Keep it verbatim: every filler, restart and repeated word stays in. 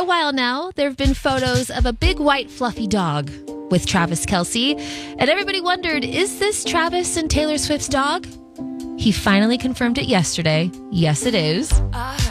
a while now, there have been photos of a big white fluffy dog with Travis Kelce. And everybody wondered, is this Travis and Taylor Swift's dog? He finally confirmed it yesterday. Yes, it is.